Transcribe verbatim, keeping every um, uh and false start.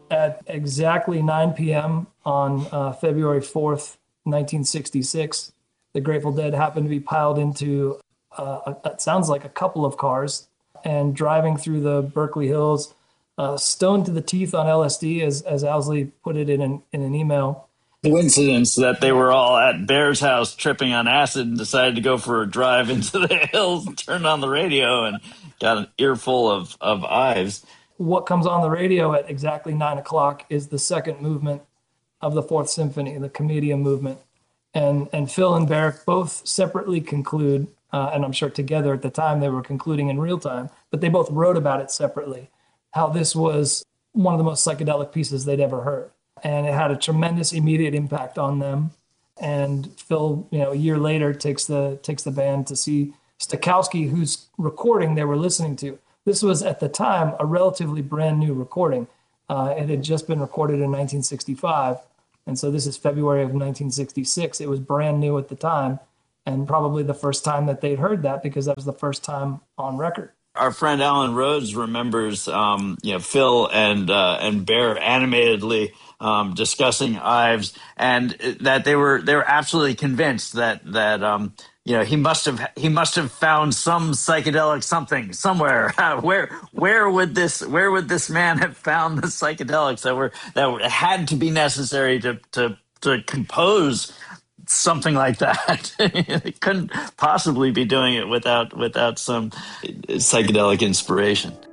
At exactly nine p.m. on uh, February fourth, nineteen sixty-six, the Grateful Dead happened to be piled into, uh, a, it sounds like a couple of cars, and driving through the Berkeley Hills, uh, stoned to the teeth on L S D, as, as Owsley put it in an, in an email. Coincidence that they were all at Bear's house tripping on acid and decided to go for a drive into the hills and turned on the radio and got an earful of, of Ives. What comes on the radio at exactly nine o'clock is the second movement of the Fourth Symphony, the Commedia movement. And and Phil and Bear both separately conclude, uh, and I'm sure together at the time they were concluding in real time, but they both wrote about it separately, how this was one of the most psychedelic pieces they'd ever heard. And it had a tremendous immediate impact on them. And Phil, you know, a year later takes the takes the band to see Stokowski, whose recording they were listening to. This was, at the time, a relatively brand new recording. Uh, it had just been recorded in nineteen sixty-five. And so this is February of nineteen sixty-six. It was brand new at the time, and probably the first time that they'd heard that, because that was the first time on record. Our friend Alan Rhodes remembers, um, you know, Phil and uh, and Bear animatedly um, discussing Ives, and that they were they were absolutely convinced that that um, you know he must have he must have found some psychedelic something somewhere. where where would this where would this man have found the psychedelics that were that had to be necessary to to to compose something like that? They couldn't possibly be doing it without without some psychedelic inspiration.